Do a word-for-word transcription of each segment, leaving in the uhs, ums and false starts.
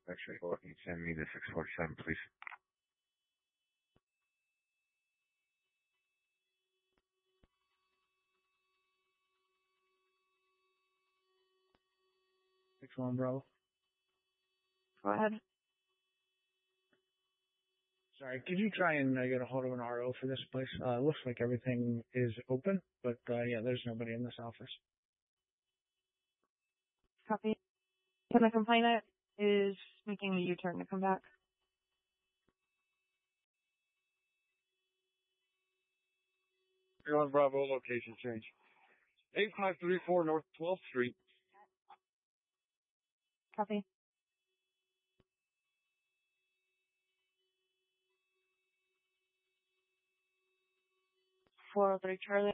Actually, go ahead and send me the six forty-seven, please. six one, Bravo. Go ahead. Sorry, could you try and uh, get a hold of an R O for this place? Uh, it looks like everything is open, but uh, yeah, there's nobody in this office. Copy. Can the complainant is making the U-turn to come back? You're on Bravo, location change. eight five three four North twelfth Street. Copy. four oh three Charlie.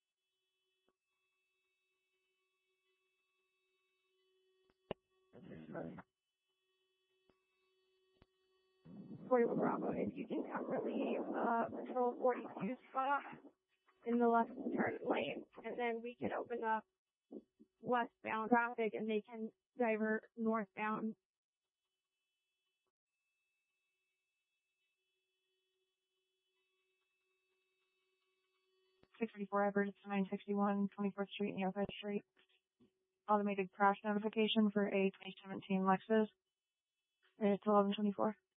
forty-one Bravo, if you can come relieve uh, Patrol forty-two spot in the left turn lane, and then we can open up westbound traffic and they can divert northbound. six thirty-four Everett, it's nine sixty-one twenty-fourth Street and Northwest Street. Automated crash notification for a twenty seventeen Lexus. It's eleven twenty-four.